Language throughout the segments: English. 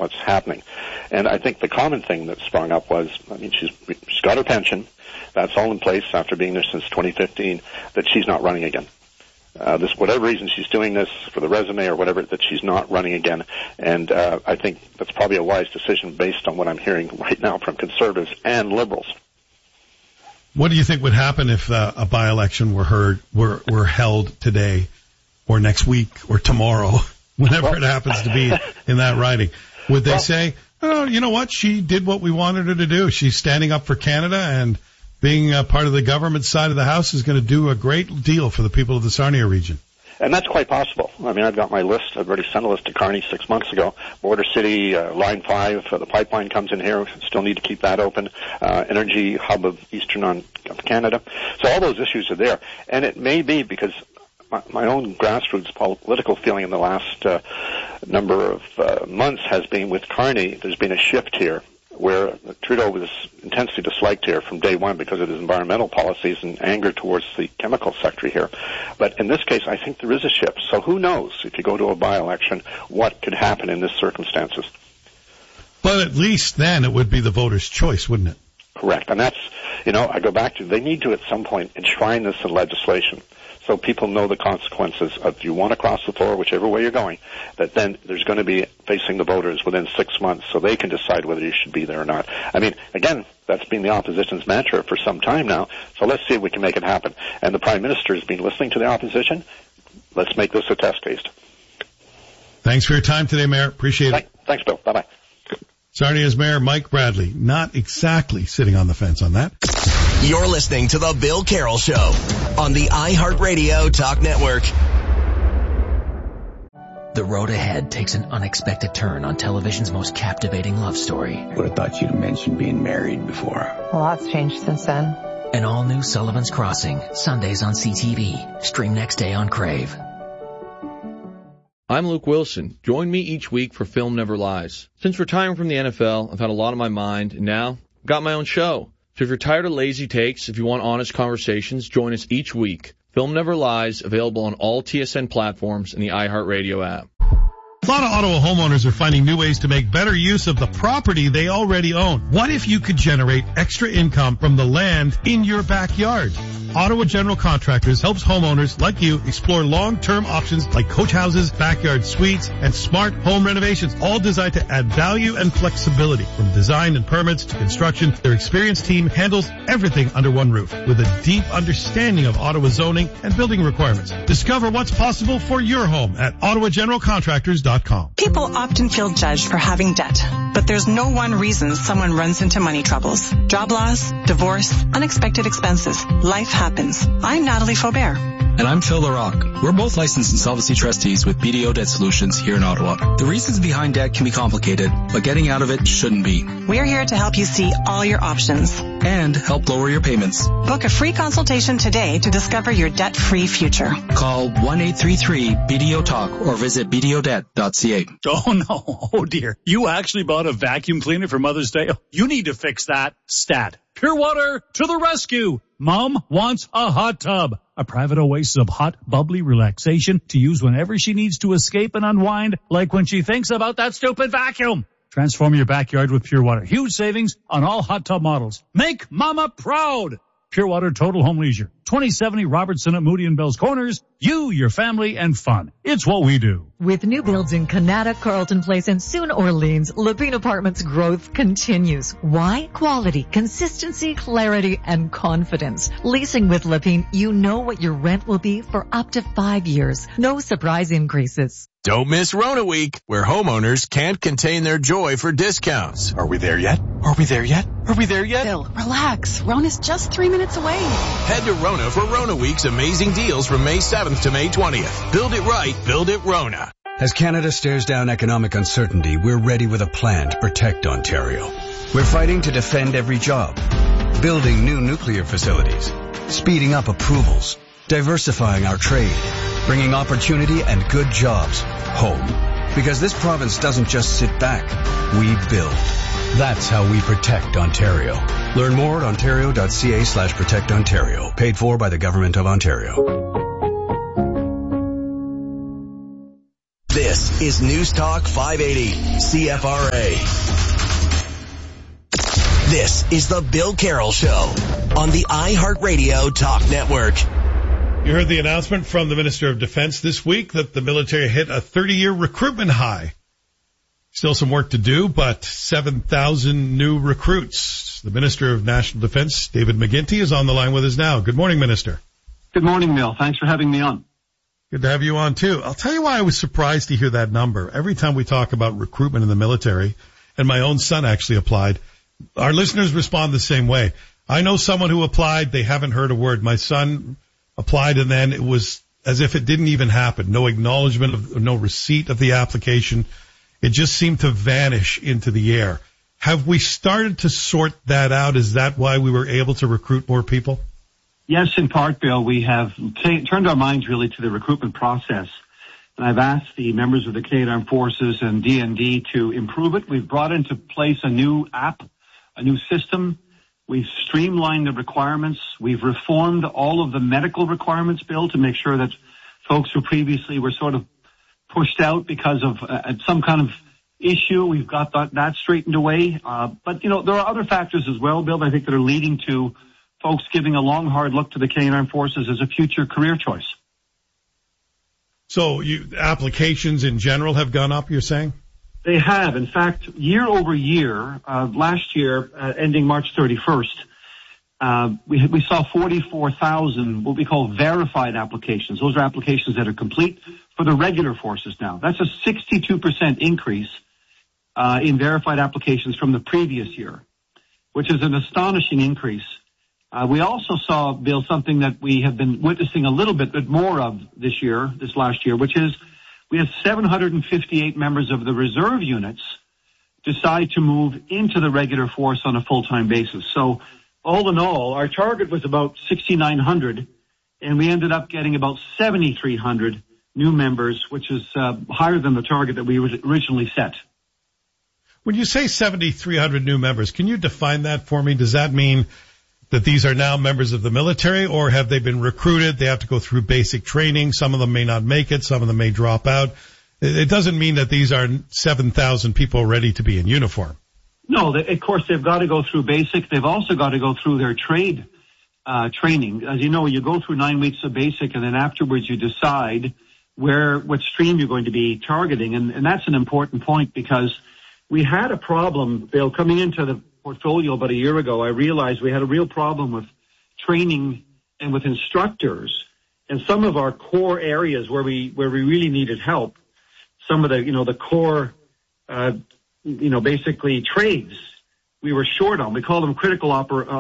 what's happening. And I think the common thing that sprung up was, she's got her pension. That's all in place after being there since 2015, that she's not running again. Whatever reason she's doing this, for the resume or whatever, that she's not running again. And I think that's probably a wise decision based on what I'm hearing right now from Conservatives and Liberals. What do you think would happen if a by-election were held today or next week or tomorrow, whenever it happens to be in that riding? Would they say, oh, you know what, she did what we wanted her to do. She's standing up for Canada, and being part of the government side of the House is going to do a great deal for the people of the Sarnia region? And that's quite possible. I've got my list. I've already sent a list to Carney 6 months ago. Border City, Line 5, the pipeline comes in here. Still need to keep that open. Energy hub of Eastern Canada. So all those issues are there. And it may be because my own grassroots political feeling in the last number of months has been with Carney, there's been a shift here, where Trudeau was intensely disliked here from day one because of his environmental policies and anger towards the chemical sector here. But in this case, I think there is a shift. So who knows, if you go to a by-election, what could happen in this circumstances. But at least then it would be the voters' choice, wouldn't it? Correct. And that's, I go back to, they need to at some point enshrine this in legislation, so people know the consequences of, if you want to cross the floor, whichever way you're going, that then there's going to be facing the voters within 6 months so they can decide whether you should be there or not. Again, that's been the opposition's mantra for some time now, so let's see if we can make it happen. And the Prime Minister has been listening to the opposition. Let's make this a test case. Thanks for your time today, Mayor. Appreciate it. Thanks, Bill. Bye-bye. Sarnia's Mayor Mike Bradley, not exactly sitting on the fence on that. You're listening to The Bill Carroll Show on the iHeartRadio Talk Network. The road ahead takes an unexpected turn on television's most captivating love story. Would have thought you'd mentioned being married before. A lot's changed since then. An all-new Sullivan's Crossing, Sundays on CTV. Stream next day on Crave. I'm Luke Wilson. Join me each week for Film Never Lies. Since retiring from the NFL, I've had a lot on my mind, and now I've got my own show. So if you're tired of lazy takes, if you want honest conversations, join us each week. Film Never Lies, available on all TSN platforms and the iHeartRadio app. A lot of Ottawa homeowners are finding new ways to make better use of the property they already own. What if you could generate extra income from the land in your backyard? Ottawa General Contractors helps homeowners like you explore long-term options like coach houses, backyard suites, and smart home renovations, all designed to add value and flexibility. From design and permits to construction, their experienced team handles everything under one roof with a deep understanding of Ottawa zoning and building requirements. Discover what's possible for your home at OttawaGeneralContractors.com. People often feel judged for having debt, but there's no one reason someone runs into money troubles. Job loss, divorce, unexpected expenses. Life happens. I'm Natalie Faubert. And I'm Phil LaRock. We're both licensed insolvency trustees with BDO Debt Solutions here in Ottawa. The reasons behind debt can be complicated, but getting out of it shouldn't be. We're here to help you see all your options. And help lower your payments. Book a free consultation today to discover your debt-free future. Call 1-833-BDO-TALK or visit bdodebt.ca. Oh no, oh dear. You actually bought a vacuum cleaner for Mother's Day? You need to fix that. Stat. Pure Water to the rescue. Mom wants a hot tub. A private oasis of hot, bubbly relaxation to use whenever she needs to escape and unwind, like when she thinks about that stupid vacuum. Transform your backyard with Pure Water. Huge savings on all hot tub models. Make Mama proud. Pure Water Total Home Leisure. 2070 Robertson at Moody and Bell's Corners. You, your family, and fun. It's what we do. With new builds in Canada, Carlton Place, and soon Orleans, Lapine Apartments growth continues. Why? Quality, consistency, clarity, and confidence. Leasing with Lapine, you know what your rent will be for up to 5 years. No surprise increases. Don't miss Rona Week, where homeowners can't contain their joy for discounts. Are we there yet? Are we there yet? Are we there yet? Bill, relax. Rona's just 3 minutes away. Head to Rona for Rona Week's amazing deals from May 7th to May 20th. Build it right, build it Rona. As Canada stares down economic uncertainty, we're ready with a plan to protect Ontario. We're fighting to defend every job, building new nuclear facilities, speeding up approvals, diversifying our trade, bringing opportunity and good jobs home. Because this province doesn't just sit back, we build. That's how we protect Ontario. Learn more at ontario.ca/protectontario. Paid for by the Government of Ontario. This is News Talk 580 CFRA. This is the Bill Carroll Show on the iHeartRadio Talk Network. You heard the announcement from the Minister of Defense this week that the military hit a 30-year recruitment high. Still some work to do, but 7,000 new recruits. The Minister of National Defense, David McGuinty, is on the line with us now. Good morning, Minister. Good morning, Bill. Thanks for having me on. Good to have you on, too. I'll tell you why I was surprised to hear that number. Every time we talk about recruitment in the military, and my own son actually applied, our listeners respond the same way. I know someone who applied, they haven't heard a word. My son applied, and then it was as if it didn't even happen. No acknowledgement, no receipt of the application. It just seemed to vanish into the air. Have we started to sort that out? Is that why we were able to recruit more people? Yes, in part, Bill. We have turned our minds really to the recruitment process. And I've asked the members of the Canadian Armed Forces and DND to improve it. We've brought into place a new app, a new system. We've streamlined the requirements. We've reformed all of the medical requirements, Bill, to make sure that folks who previously were sort of pushed out because of some kind of issue, we've got that straightened away. But, there are other factors as well, Bill, I think that are leading to folks giving a long, hard look to the Canadian Armed Forces as a future career choice. So applications in general have gone up, you're saying? They have. In fact, year over year, last year, ending March 31st, we saw 44,000 what we call verified applications. Those are applications that are complete for the regular forces now. That's a 62% increase in verified applications from the previous year, which is an astonishing increase. We also saw, Bill, something that we have been witnessing a little bit more of this last year, which is we have 758 members of the reserve units decide to move into the regular force on a full-time basis. So all in all, our target was about 6,900, and we ended up getting about 7,300 new members, which is higher than the target that we originally set. When you say 7,300 new members, can you define that for me? Does that mean that these are now members of the military, or have they been recruited? They have to go through basic training. Some of them may not make it. Some of them may drop out. It doesn't mean that these are 7,000 people ready to be in uniform. No, of course, they've got to go through basic. They've also got to go through their trade training. As you know, you go through 9 weeks of basic, and then afterwards you decide what stream you're going to be targeting. And that's an important point, because we had a problem, Bill, coming into the portfolio about a year ago. I realized we had a real problem with training and with instructors, and some of our core areas where we really needed help. Some of the core, basically trades we were short on. We call them critical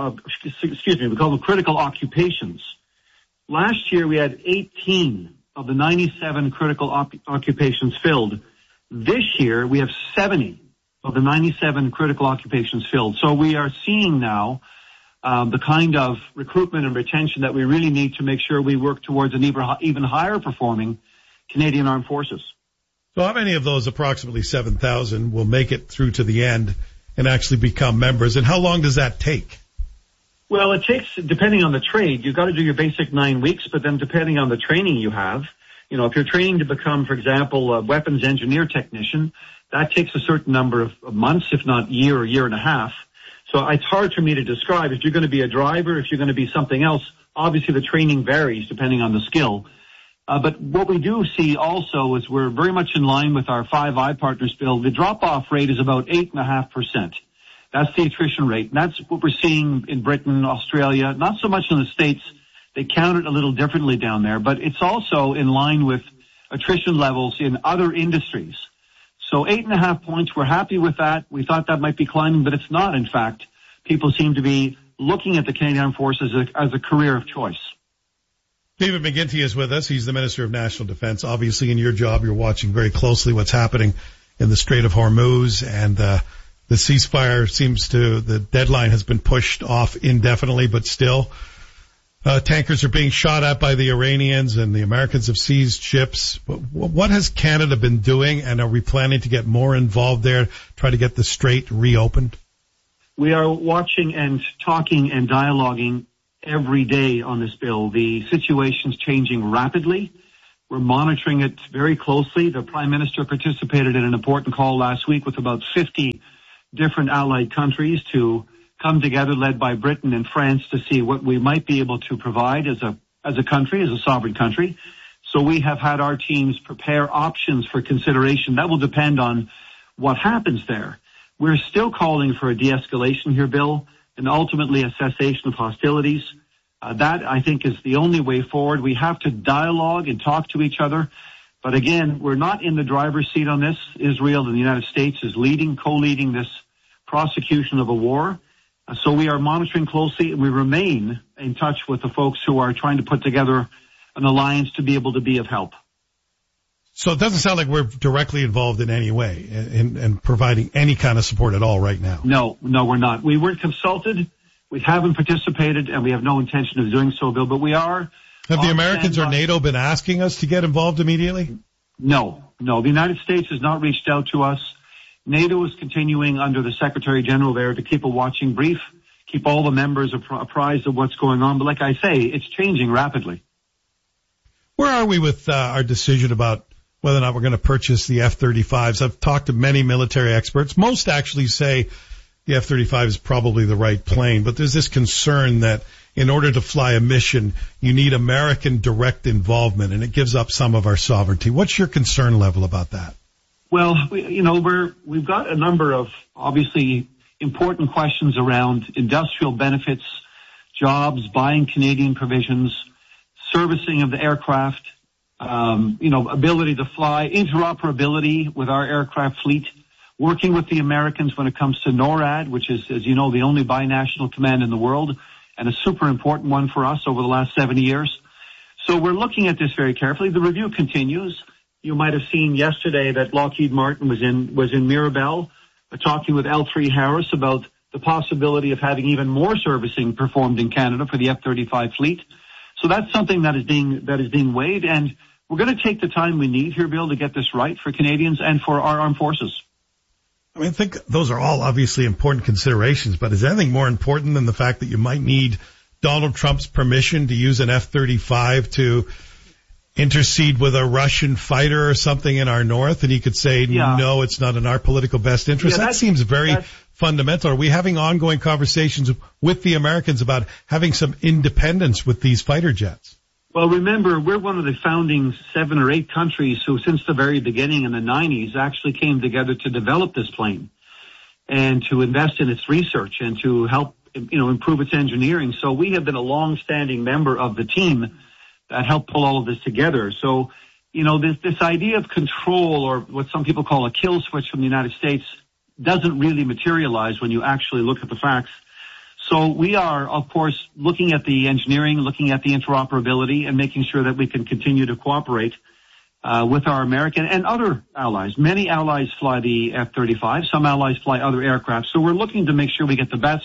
occupations. Last year we had 18 of the 97 critical occupations filled. This year we have 70 of the 97 critical occupations filled. So we are seeing now the kind of recruitment and retention that we really need to make sure we work towards an even higher performing Canadian Armed Forces. So how many of those approximately 7,000 will make it through to the end and actually become members, and how long does that take? Well, it takes, depending on the trade, you've got to do your basic 9 weeks, but then depending on the training you have, if you're training to become, for example, a weapons engineer technician, that takes a certain number of months, if not year or year and a half. So it's hard for me to describe. If you're going to be a driver, if you're going to be something else, obviously the training varies depending on the skill. But what we do see also is we're very much in line with our Five Eye Partners bill. The drop-off rate is about 8.5%. That's the attrition rate. And that's what we're seeing in Britain, Australia, not so much in the States. They count it a little differently down there, but it's also in line with attrition levels in other industries. So 8.5 points, we're happy with that. We thought that might be climbing, but it's not, in fact. People seem to be looking at the Canadian Armed Forces as a career of choice. David McGuinty is with us. He's the Minister of National Defense. Obviously, in your job, you're watching very closely what's happening in the Strait of Hormuz, and the ceasefire the deadline has been pushed off indefinitely, but still, tankers are being shot at by the Iranians, and the Americans have seized ships. What has Canada been doing, and are we planning to get more involved there, try to get the strait reopened? We are watching and talking and dialoguing every day on this bill. The situation's changing rapidly. We're monitoring it very closely. The Prime Minister participated in an important call last week with about 50 different allied countries to come together, led by Britain and France, to see what we might be able to provide as a country, as a sovereign country. So we have had our teams prepare options for consideration. That will depend on what happens there. We're still calling for a de-escalation here, Bill, and ultimately a cessation of hostilities. That, I think, is the only way forward. We have to dialogue and talk to each other. But again, we're not in the driver's seat on this. Israel and the United States is co-leading this prosecution of a war. So we are monitoring closely, and we remain in touch with the folks who are trying to put together an alliance to be able to be of help. So it doesn't sound like we're directly involved in any way in providing any kind of support at all right now. No, we're not. We weren't consulted. We haven't participated, and we have no intention of doing so, Bill, but we are. Have the Americans or NATO been asking us to get involved immediately? No. The United States has not reached out to us. NATO is continuing under the Secretary General there to keep a watching brief, keep all the members apprised of what's going on. But like I say, it's changing rapidly. Where are we with our decision about whether or not we're going to purchase the F-35s? I've talked to many military experts. Most actually say the F-35 is probably the right plane, but there's this concern that in order to fly a mission, you need American direct involvement, and it gives up some of our sovereignty. What's your concern level about that? Well, we've got a number of obviously important questions around industrial benefits, jobs, buying Canadian provisions, servicing of the aircraft, ability to fly, interoperability with our aircraft fleet, working with the Americans when it comes to NORAD, which is, as you know, the only binational command in the world, and a super important one for us over the last 70 years. So we're looking at this very carefully. The review continues. You might have seen yesterday that Lockheed Martin was in Mirabel talking with L3Harris about the possibility of having even more servicing performed in Canada for the F-35 fleet. So that's something that is being weighed, and we're going to take the time we need here, Bill, to get this right for Canadians and for our armed forces. I think those are all obviously important considerations, but is anything more important than the fact that you might need Donald Trump's permission to use an F-35 to intercede with a Russian fighter or something in our north, and he could say, no, it's not in our political best interest? That seems very fundamental. Are we having ongoing conversations with the Americans about having some independence with these fighter jets? Well, remember, we're one of the founding 7 or 8 countries who, since the very beginning in the 90s, actually came together to develop this plane and to invest in its research and to help, improve its engineering. So we have been a long-standing member of the team that helped pull all of this together. So, this idea of control, or what some people call a kill switch from the United States, doesn't really materialize when you actually look at the facts. So we are, of course, looking at the engineering, looking at the interoperability, and making sure that we can continue to cooperate with our American and other allies. Many allies fly the F-35. Some allies fly other aircraft. So we're looking to make sure we get the best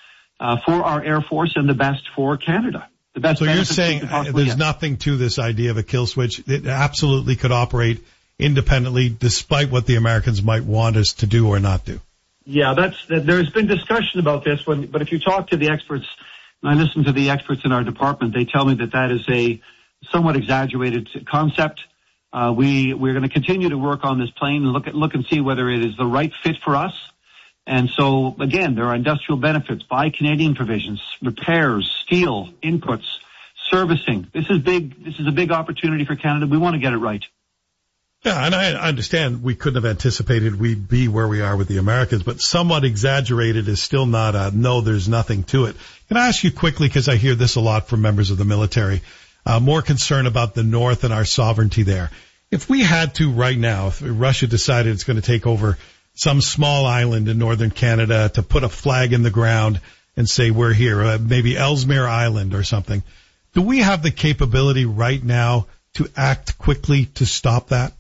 for our Air Force and the best for Canada. The best. So you're saying there's nothing to this idea of a kill switch. It absolutely could operate independently despite what the Americans might want us to do or not do. Yeah, there's been discussion about this but if you talk to the experts, and I listen to the experts in our department, they tell me that is a somewhat exaggerated concept. We're going to continue to work on this plane and look and see whether it is the right fit for us. And so again, there are industrial benefits, buy Canadian provisions, repairs, steel, inputs, servicing. This is big. This is a big opportunity for Canada. We want to get it right. Yeah, and I understand we couldn't have anticipated we'd be where we are with the Americans, but somewhat exaggerated is still not a no, there's nothing to it. Can I ask you quickly, because I hear this a lot from members of the military, more concern about the North and our sovereignty there. If we had to right now, if Russia decided it's going to take over some small island in northern Canada to put a flag in the ground and say we're here, maybe Ellesmere Island or something, do we have the capability right now to act quickly to stop that?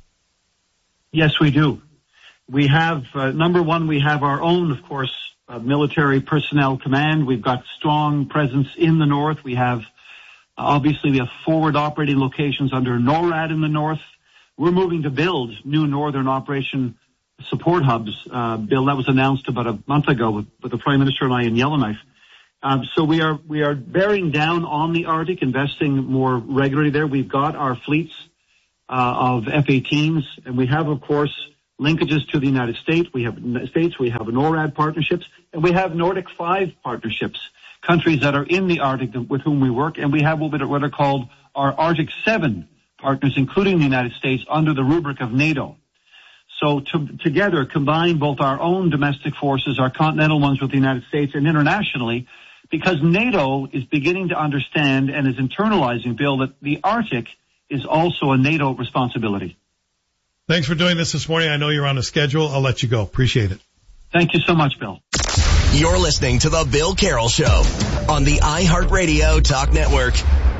Yes, we do. We have, number one, we have our own, of course, military personnel command. We've got strong presence in the north. We have, obviously, we have forward operating locations under NORAD in the north. We're moving to build new northern operation support hubs. Bill, that was announced about a month ago with the Prime Minister and I in Yellowknife. So we are bearing down on the Arctic, investing more regularly there. We've got our fleets of F-18s. And we have, of course, linkages to the United States. We have NORAD partnerships, and we have Nordic 5 partnerships, countries that are in the Arctic with whom we work. And we have what are called our Arctic 7 partners, including the United States, under the rubric of NATO. So together, combine both our own domestic forces, our continental ones with the United States, and internationally, because NATO is beginning to understand and is internalizing, Bill, that the Arctic is also a NATO responsibility. Thanks for doing this morning. I know you're on a schedule. I'll let you go. Appreciate it. Thank you so much, Bill. You're listening to The Bill Carroll Show on the iHeartRadio Talk Network.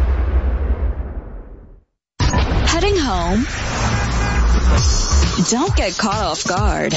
Heading home? Don't get caught off guard.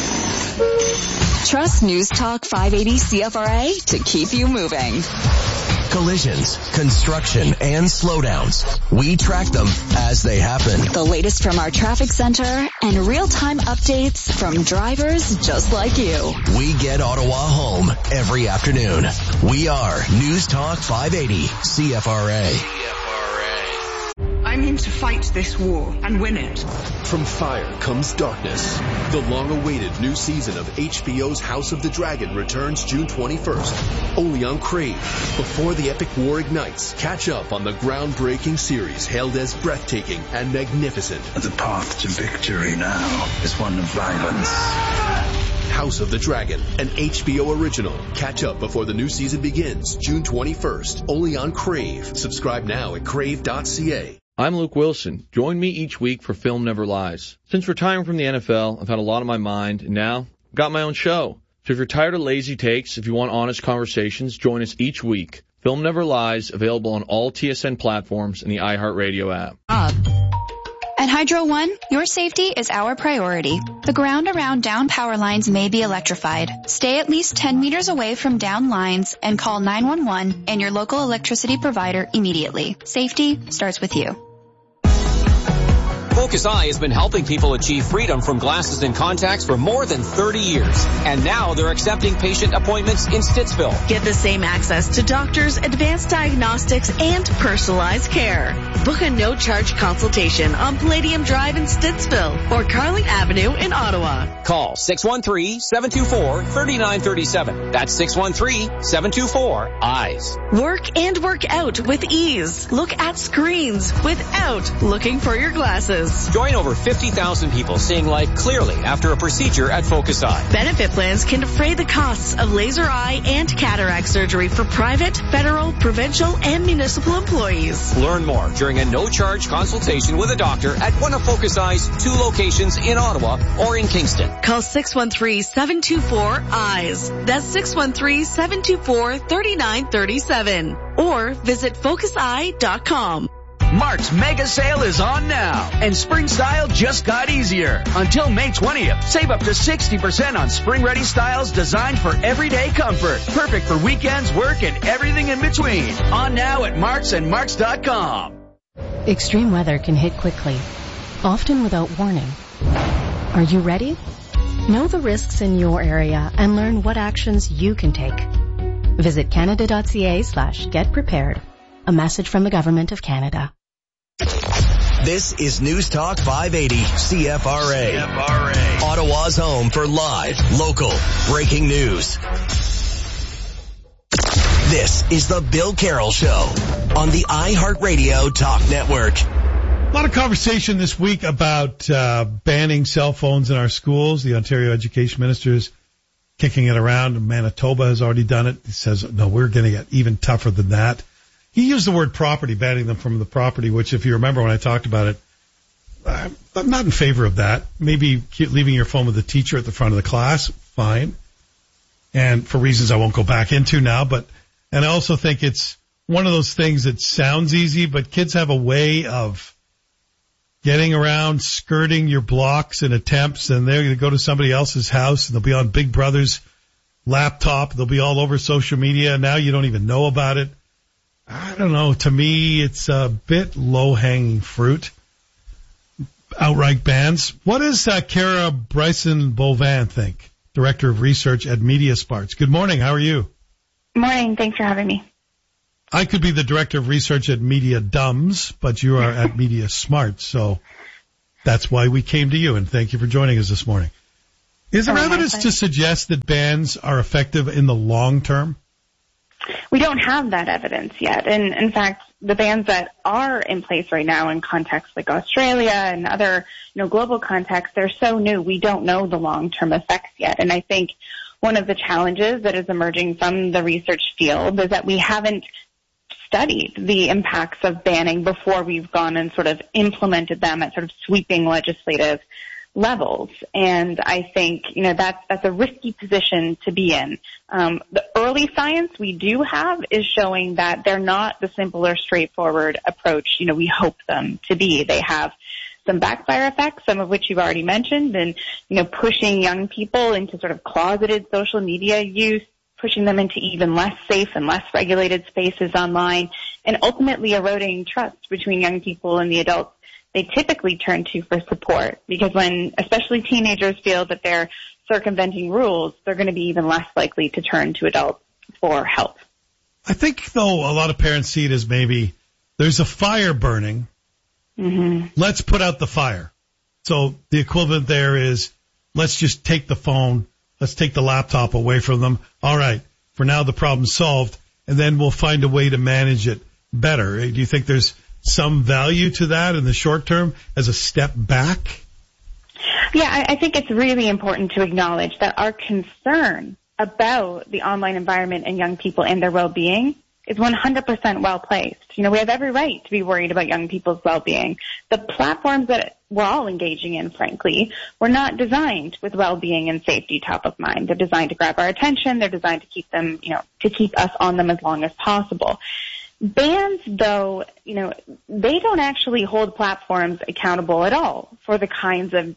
Trust News Talk 580 CFRA to keep you moving. Collisions, construction, and slowdowns. We track them as they happen. The latest from our traffic center and real-time updates from drivers just like you. We get Ottawa home every afternoon. We are News Talk 580 CFRA. I'm in to fight this war and win it. From fire comes darkness. The long-awaited new season of HBO's House of the Dragon returns June 21st, only on Crave. Before the epic war ignites, catch up on the groundbreaking series hailed as breathtaking and magnificent. The path to victory now is one of violence. House of the Dragon, an HBO original. Catch up before the new season begins, June 21st, only on Crave. Subscribe now at crave.ca. I'm Luke Wilson. Join me each week for Film Never Lies. Since retiring from the NFL, I've had a lot on my mind, and now I've got my own show. So if you're tired of lazy takes, if you want honest conversations, join us each week. Film Never Lies, available on all TSN platforms and the iHeartRadio app. At Hydro One, your safety is our priority. The ground around down power lines may be electrified. Stay at least 10 meters away from down lines and call 911 and your local electricity provider immediately. Safety starts with you. Focus Eye has been helping people achieve freedom from glasses and contacts for more than 30 years. And now they're accepting patient appointments in Stittsville. Get the same access to doctors, advanced diagnostics, and personalized care. Book a no-charge consultation on Palladium Drive in Stittsville or Carling Avenue in Ottawa. Call 613-724-3937. That's 613-724-EYES. Work and work out with ease. Look at screens without looking for your glasses. Join over 50,000 people seeing life clearly after a procedure at Focus Eye. Benefit plans can defray the costs of laser eye and cataract surgery for private, federal, provincial, and municipal employees. Learn more during a no-charge consultation with a doctor at one of Focus Eye's 2 locations in Ottawa or in Kingston. Call 613-724-EYES. That's 613-724-3937. Or visit FocusEye.com. Mark's mega sale is on now, and spring style just got easier. Until May 20th, save up to 60% on spring-ready styles designed for everyday comfort. Perfect for weekends, work, and everything in between. On now at Mark's and Marks.com. Extreme weather can hit quickly, often without warning. Are you ready? Know the risks in your area and learn what actions you can take. Visit canada.ca/getprepared. A message from the Government of Canada. This is News Talk 580 CFRA. Ottawa's home for live, local, breaking news. This is the Bill Carroll Show on the iHeartRadio Talk Network. A lot of conversation this week about banning cell phones in our schools. The Ontario Education Minister is kicking it around. Manitoba has already done it. He says, no, we're going to get even tougher than that. He used the word property, banning them from the property, which if you remember when I talked about it, I'm not in favor of that. Maybe leaving your phone with the teacher at the front of the class, fine. And for reasons I won't go back into now, and I also think it's one of those things that sounds easy, but kids have a way of getting around, skirting your blocks and attempts, and they're going to go to somebody else's house, and they'll be on Big Brother's laptop. They'll be all over social media, and now you don't even know about it. I don't know. To me, it's a bit low-hanging fruit. Outright bans. What does Kara Bryson-Bovan think? Director of Research at MediaSparks. Good morning. How are you? Morning. Thanks for having me. I could be the director of research at Media Dumbs, but you are at Media Smart, so that's why we came to you, and thank you for joining us this morning. Is there evidence to suggest that bans are effective in the long term? We don't have that evidence yet. And in fact, the bans that are in place right now in contexts like Australia and other, global contexts, they're so new, we don't know the long-term effects yet. And I think one of the challenges that is emerging from the research field is that we haven't studied the impacts of banning before we've gone and sort of implemented them at sort of sweeping legislative levels. And I think, that's a risky position to be in. The early science we do have is showing that they're not the simple or straightforward approach, we hope them to be. They have some backfire effects, some of which you've already mentioned, and, pushing young people into sort of closeted social media use, pushing them into even less safe and less regulated spaces online, and ultimately eroding trust between young people and the adults they typically turn to for support. Because when especially teenagers feel that they're circumventing rules, they're going to be even less likely to turn to adults for help. I think, though, a lot of parents see it as maybe there's a fire burning. Mm-hmm. Let's put out the fire. So the equivalent there is let's just take the phone, let's take the laptop away from them. All right, for now the problem's solved, and then we'll find a way to manage it better. Do you think there's some value to that in the short term as a step back? Yeah, I think it's really important to acknowledge that our concern about the online environment and young people and their well-being is 100% well-placed. We have every right to be worried about young people's well-being. The platforms that we're all engaging in, frankly, were not designed with well-being and safety top of mind. They're designed to grab our attention. They're designed to keep them, to keep us on them as long as possible. Bans, though, they don't actually hold platforms accountable at all for the kinds of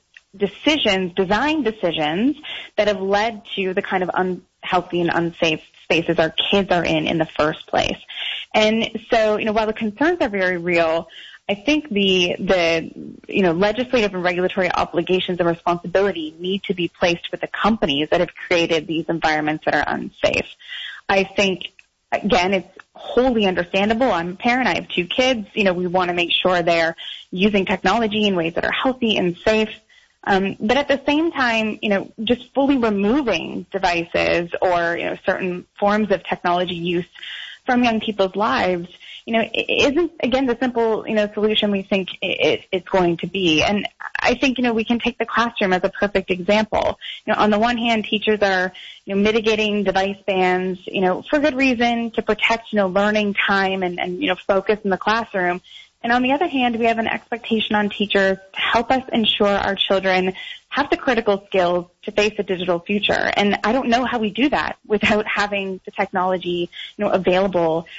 design decisions that have led to the kind of unhealthy and unsafe spaces our kids are in the first place. And so, while the concerns are very real, I think the legislative and regulatory obligations and responsibility need to be placed with the companies that have created these environments that are unsafe. I think, again, it's wholly understandable. I'm a parent. I have 2 kids. We want to make sure they're using technology in ways that are healthy and safe. But at the same time, just fully removing devices or, certain forms of technology use from young people's lives, isn't, again, the simple, solution we think it's going to be. And I think, we can take the classroom as a perfect example. On the one hand, teachers are, mitigating device bans, for good reason, to protect, learning time and focus in the classroom. And on the other hand, we have an expectation on teachers to help us ensure our children have the critical skills to face a digital future. And I don't know how we do that without having the technology, available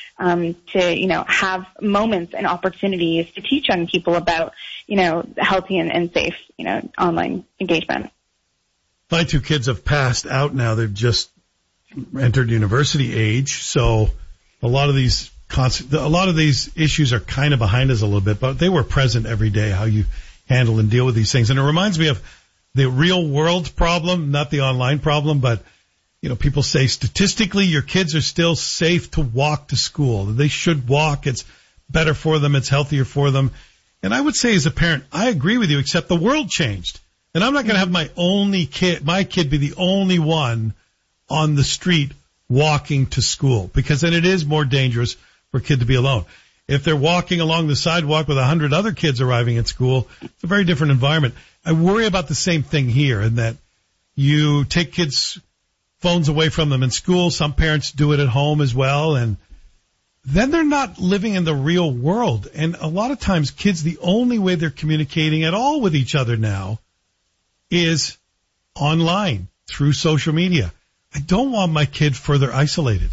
to, have moments and opportunities to teach young people about, healthy and safe, online engagement. My 2 kids have passed out now. They've just entered university age, so a lot of these issues are kind of behind us a little bit, but they were present every day, how you handle and deal with these things. And it reminds me of the real world problem, not the online problem, but, people say statistically your kids are still safe to walk to school. They should walk. It's better for them. It's healthier for them. And I would say as a parent, I agree with you, except the world changed. And I'm not going to have my kid be the only one on the street walking to school, because then it is more dangerous for a kid to be alone. If they're walking along the sidewalk with 100 other kids arriving at school, it's a very different environment. I worry about the same thing here, in that you take kids' phones away from them in school. Some parents do it at home as well, and then they're not living in the real world. And a lot of times kids, the only way they're communicating at all with each other now is online through social media. I don't want my kid further isolated.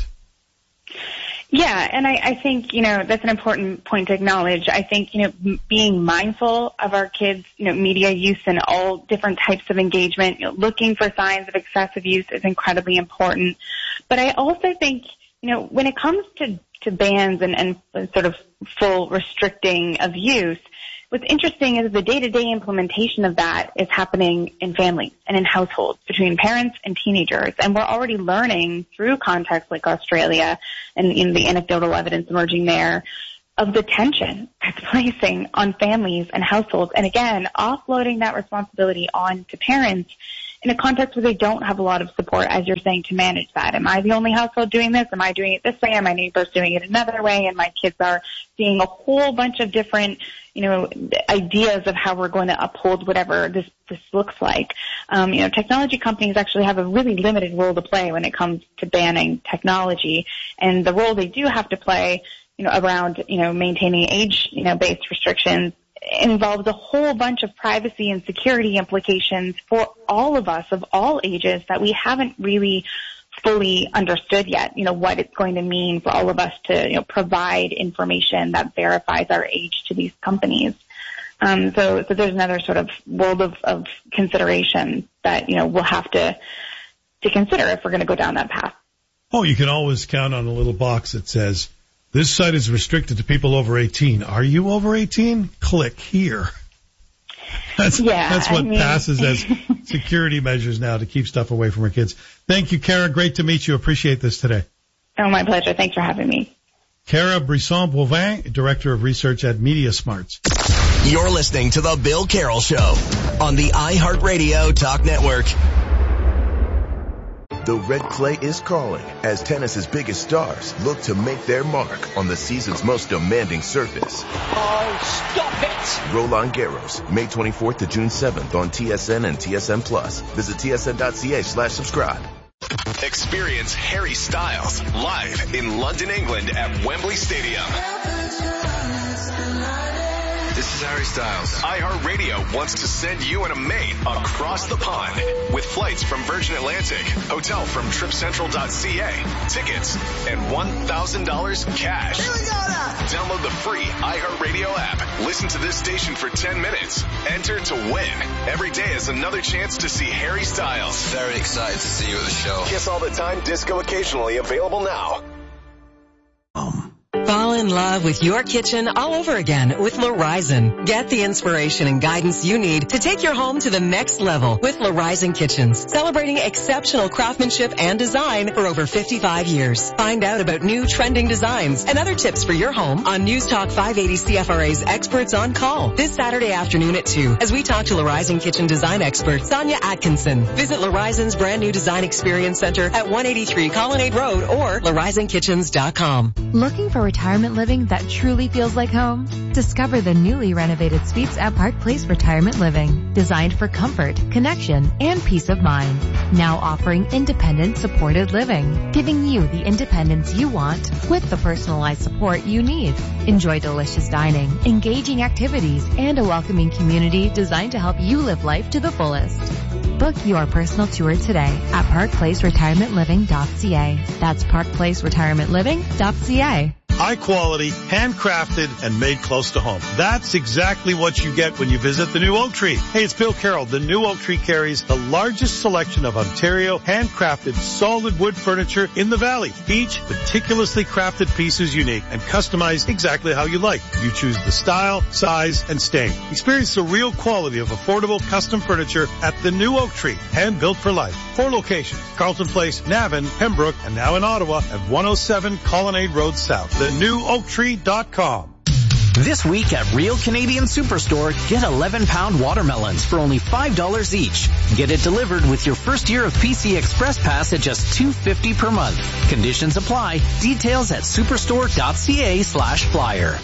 Yeah, and I think, that's an important point to acknowledge. I think, being mindful of our kids, media use and all different types of engagement, looking for signs of excessive use is incredibly important. But I also think, when it comes to bans and sort of full restricting of use, what's interesting is the day-to-day implementation of that is happening in families and in households between parents and teenagers. And we're already learning through contexts like Australia and in the anecdotal evidence emerging there of the tension that's placing on families and households. And again, offloading that responsibility on to parents in a context where they don't have a lot of support, as you're saying, to manage that. Am I the only household doing this? Am I doing it this way? Are my neighbors doing it another way? And my kids are seeing a whole bunch of different, ideas of how we're going to uphold whatever this looks like. Technology companies actually have a really limited role to play when it comes to banning technology. And the role they do have to play, around, maintaining age-based restrictions involves a whole bunch of privacy and security implications for all of us of all ages that we haven't really fully understood yet, what it's going to mean for all of us to, provide information that verifies our age to these companies. So there's another sort of world of consideration that, we'll have to consider if we're going to go down that path. Oh, you can always count on a little box that says, this site is restricted to people over 18. Are you over 18? Click here. That's what passes as security measures now to keep stuff away from our kids. Thank you, Kara. Great to meet you. Appreciate this today. Oh, my pleasure. Thanks for having me. Kara Brisson-Boivin, Director of Research at Media Smarts. You're listening to The Bill Carroll Show on the iHeartRadio Talk Network. The red clay is calling as tennis's biggest stars look to make their mark on the season's most demanding surface. Oh, stop it! Roland Garros, May 24th to June 7th on TSN and TSN Plus. Visit tsn.ca/subscribe. Experience Harry Styles live in London, England at Wembley Stadium. This is Harry Styles. iHeartRadio wants to send you and a mate across the pond with flights from Virgin Atlantic, hotel from TripCentral.ca, tickets, and $1,000 cash. Here we go now. Download the free iHeartRadio app. Listen to this station for 10 minutes. Enter to win. Every day is another chance to see Harry Styles. Very excited to see you at the show. Kiss all the time, disco occasionally, available now. Fall in love with your kitchen all over again with Larizon. Get the inspiration and guidance you need to take your home to the next level with Larizon Kitchens, celebrating exceptional craftsmanship and design for over 55 years. Find out about new trending designs and other tips for your home on News Talk 580 CFRA's Experts on Call this Saturday afternoon at 2 as we talk to Larizon Kitchen design expert Sonia Atkinson. Visit Larizon's brand new design experience center at 183 Colonnade Road or LarizonKitchens.com. Looking for retirement living that truly feels like home? Discover the newly renovated suites at Park Place Retirement Living, designed for comfort, connection, and peace of mind. Now offering independent supported living, giving you the independence you want with the personalized support you need. Enjoy delicious dining, engaging activities, and a welcoming community designed to help you live life to the fullest. Book your personal tour today at parkplaceretirementliving.ca. That's parkplaceretirementliving.ca. High quality, handcrafted, and made close to home. That's exactly what you get when you visit the new Oak Tree. Hey, it's Bill Carroll. The new Oak Tree carries the largest selection of Ontario handcrafted solid wood furniture in the valley. Each meticulously crafted piece is unique and customized exactly how you like. You choose the style, size, and stain. Experience the real quality of affordable custom furniture at the new Oak Tree, hand built for life. 4 locations: Carlton Place, Navan, Pembroke, and now in Ottawa at 107 Colonnade Road South. TheNewOakTree.com. This week at Real Canadian Superstore, get 11-pound watermelons for only $5 each. Get it delivered with your first year of PC Express Pass at just $2.50 per month. Conditions apply. Details at superstore.ca/flyer.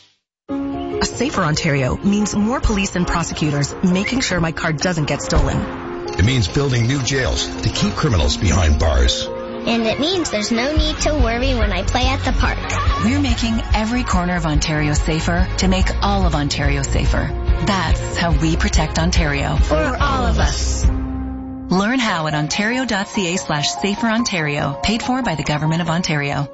A safer Ontario means more police and prosecutors making sure my car doesn't get stolen. It means building new jails to keep criminals behind bars. And it means there's no need to worry when I play at the park. We're making every corner of Ontario safer to make all of Ontario safer. That's how we protect Ontario. For all of us. Learn how at ontario.ca/saferontario, paid for by the Government of Ontario.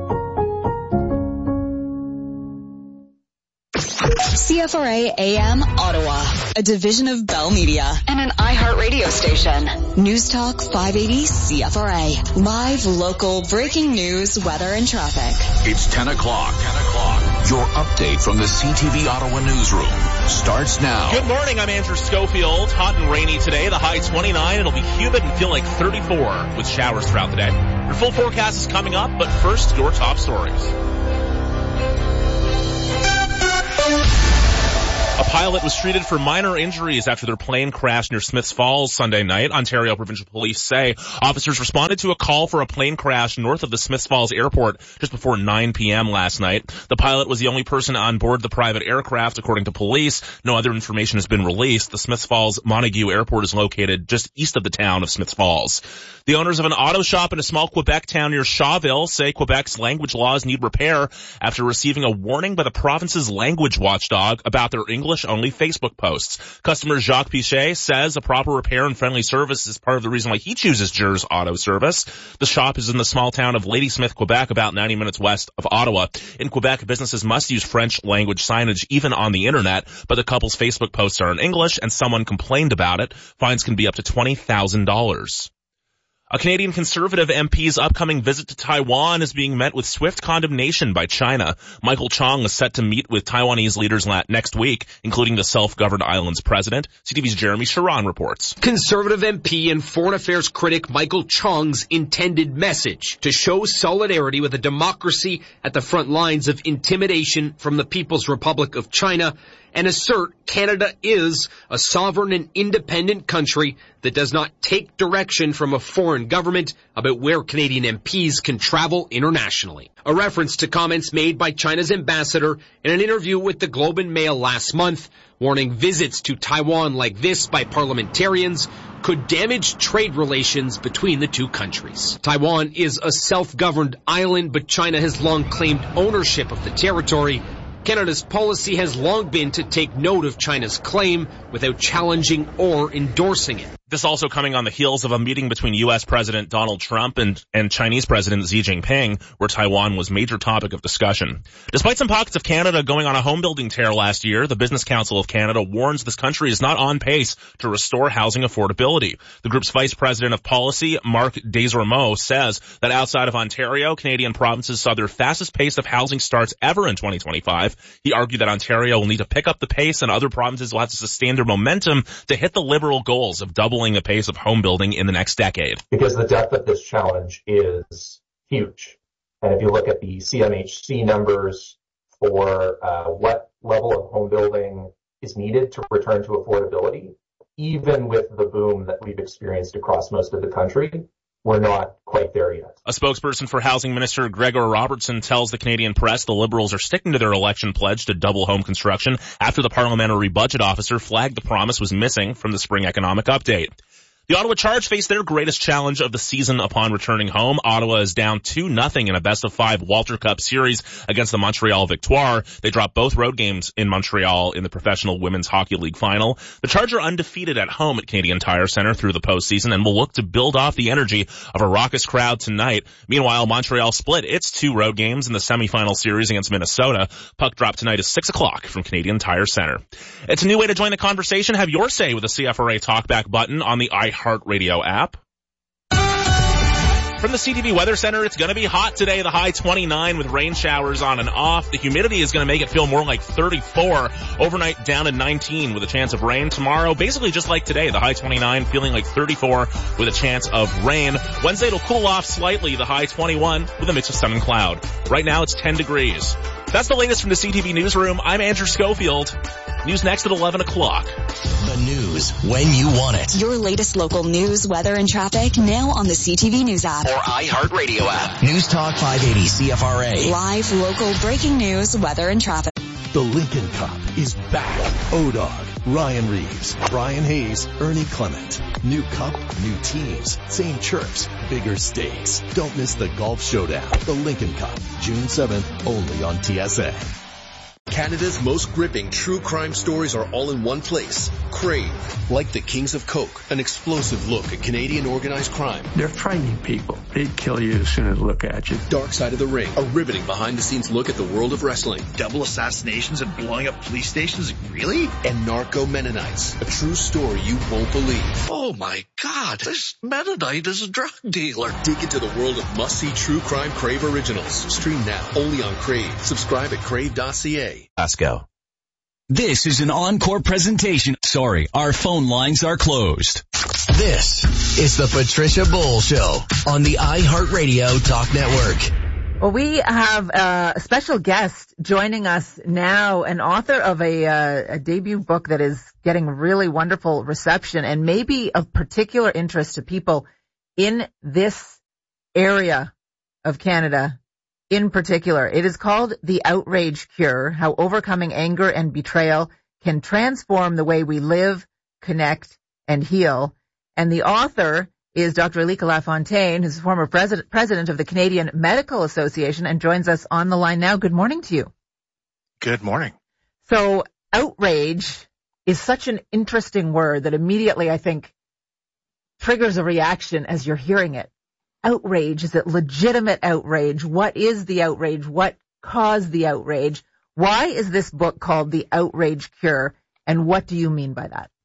CFRA AM Ottawa, a division of Bell Media and an iHeartRadio station. News Talk 580 CFRA. Live, local, breaking news, weather, and traffic. It's 10 o'clock. Your update from the CTV Ottawa newsroom starts now. Good morning, I'm Andrew Schofield. Hot and rainy today, the high 29. It'll be humid and feel like 34 with showers throughout the day. Your full forecast is coming up, but first, your top stories. A pilot was treated for minor injuries after their plane crashed near Smiths Falls Sunday night. Ontario Provincial Police say officers responded to a call for a plane crash north of the Smiths Falls Airport just before 9 p.m. last night. The pilot was the only person on board the private aircraft, according to police. No other information has been released. The Smiths Falls Montague Airport is located just east of the town of Smiths Falls. The owners of an auto shop in a small Quebec town near Shawville say Quebec's language laws need repair after receiving a warning by the province's language watchdog about their English-only Facebook posts. Customer Jacques Pichet says a proper repair and friendly service is part of the reason why he chooses Jers Auto Service. The shop is in the small town of Ladysmith, Quebec, about 90 minutes west of Ottawa. In Quebec, businesses must use French language signage even on the internet, but the couple's Facebook posts are in English and someone complained about it. Fines can be up to $20,000. A Canadian Conservative MP's upcoming visit to Taiwan is being met with swift condemnation by China. Michael Chong is set to meet with Taiwanese leaders next week, including the self-governed island's president. CTV's Jeremy Sharon reports. Conservative MP and foreign affairs critic Michael Chong's intended message to show solidarity with a democracy at the front lines of intimidation from the People's Republic of China and assert Canada is a sovereign and independent country that does not take direction from a foreign government about where Canadian MPs can travel internationally. A reference to comments made by China's ambassador in an interview with the Globe and Mail last month, warning visits to Taiwan like this by parliamentarians could damage trade relations between the two countries. Taiwan is a self-governed island, but China has long claimed ownership of the territory. Canada's policy has long been to take note of China's claim without challenging or endorsing it. This also coming on the heels of a meeting between U.S. President Donald Trump and Chinese President Xi Jinping, where Taiwan was major topic of discussion. Despite some pockets of Canada going on a home-building tear last year, the Business Council of Canada warns this country is not on pace to restore housing affordability. The group's Vice President of Policy, Mark Desormeaux, says that outside of Ontario, Canadian provinces saw their fastest pace of housing starts ever in 2025. He argued that Ontario will need to pick up the pace and other provinces will have to sustain their momentum to hit the Liberal goals of doubling the pace of home building in the next decade. Because the depth of this challenge is huge. And if you look at the CMHC numbers for what level of home building is needed to return to affordability, even with the boom that we've experienced across most of the country, we're not quite there yet. A spokesperson for Housing Minister Gregor Robertson tells the Canadian press the Liberals are sticking to their election pledge to double home construction after the parliamentary budget officer flagged the promise was missing from the spring economic update. The Ottawa Charge face their greatest challenge of the season upon returning home. Ottawa is down 2-0 in a best-of-5 Walter Cup series against the Montreal Victoire. They dropped both road games in Montreal in the Professional Women's Hockey League final. The Charge are undefeated at home at Canadian Tire Centre through the postseason and will look to build off the energy of a raucous crowd tonight. Meanwhile, Montreal split its 2 road games in the semifinal series against Minnesota. Puck drop tonight is 6 o'clock from Canadian Tire Centre. It's a new way to join the conversation. Have your say with the CFRA Talkback button on the iHeartRadio app. From the CTV Weather Center, it's going to be hot today, the high 29 with rain showers on and off. The humidity is going to make it feel more like 34. Overnight down to 19 with a chance of rain. Tomorrow, basically just like today, the high 29 feeling like 34 with a chance of rain. Wednesday it'll cool off slightly, the high 21 with a mix of sun and cloud. Right now it's 10 degrees. That's the latest from the CTV Newsroom. I'm Andrew Schofield. News next at 11 o'clock. The news when you want it. Your latest local news, weather, and traffic now on the CTV News app. Or iHeartRadio app. News Talk 580 CFRA. Live, local, breaking news, weather, and traffic. The Lincoln Cup is back. O-Dog, Ryan Reeves, Brian Hayes, Ernie Clement. New cup, new teams, same chirps, bigger stakes. Don't miss the Golf Showdown. The Lincoln Cup, June 7th, only on TSA. Canada's most gripping true crime stories are all in one place. Crave. Like the Kings of Coke, an explosive look at Canadian organized crime. They're frightening people. They'd kill you as soon as they look at you. Dark Side of the Ring, a riveting behind-the-scenes look at the world of wrestling. Double assassinations and blowing up police stations? Really? And Narco Mennonites, a true story you won't believe. Oh my God, this Mennonite is a drug dealer. Dig into the world of must-see true crime Crave originals. Stream now, only on Crave. Subscribe at crave.ca. Let's go. This is an encore presentation. Sorry, our phone lines are closed. This is the Patricia Bowl Show on the iHeartRadio Talk Network. Well, we have a special guest joining us now, an author of a debut book that is getting really wonderful reception and maybe of particular interest to people in this area of Canada. In particular, it is called The Outrage Cure, How Overcoming Anger and Betrayal Can Transform the Way We Live, Connect, and Heal. And the author is Dr. Alika Lafontaine, who's former president of the Canadian Medical Association and joins us on the line now. Good morning to you. Good morning. So outrage is such an interesting word that immediately, I think, triggers a reaction as you're hearing it. Outrage, is it legitimate outrage? What is the outrage? What caused the outrage? Why is this book called The Outrage Cure? And what do you mean by that?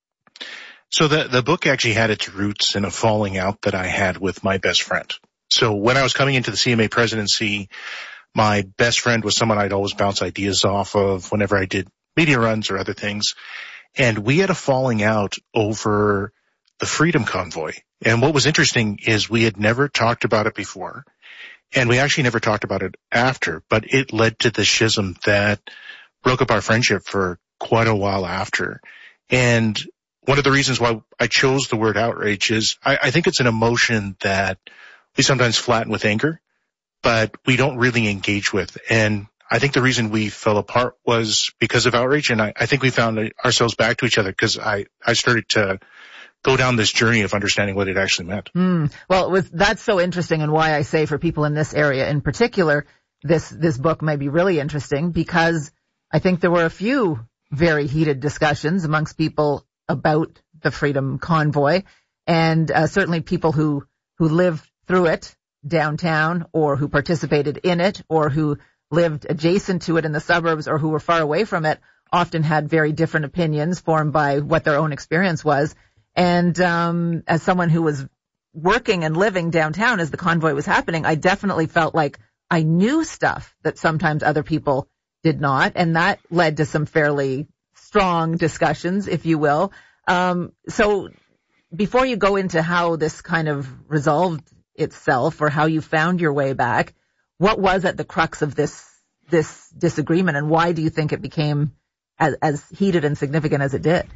So the book actually had its roots in a falling out that I had with my best friend. So when I was coming into the CMA presidency, my best friend was someone I'd always bounce ideas off of whenever I did media runs or other things. And we had a falling out over the Freedom Convoy. And what was interesting is we had never talked about it before, and we actually never talked about it after, but it led to the schism that broke up our friendship for quite a while after. And one of the reasons why I chose the word outrage is I think it's an emotion that we sometimes flatten with anger, but we don't really engage with. And I think the reason we fell apart was because of outrage, and I think we found ourselves back to each other because I started to go down this journey of understanding what it actually meant. Well, that's so interesting, and why I say for people in this area in particular, this book may be really interesting, because I think there were a few very heated discussions amongst people about the Freedom Convoy, and certainly people who lived through it downtown, or who participated in it, or who lived adjacent to it in the suburbs, or who were far away from it, often had very different opinions formed by what their own experience was. And as someone who was working and living downtown as the convoy was happening, I definitely felt like I knew stuff that sometimes other people did not, and that led to some fairly strong discussions, if you will. So before you go into how this kind of resolved itself, or how you found your way back, what was at the crux of this disagreement, and why do you think it became as heated and significant as it did?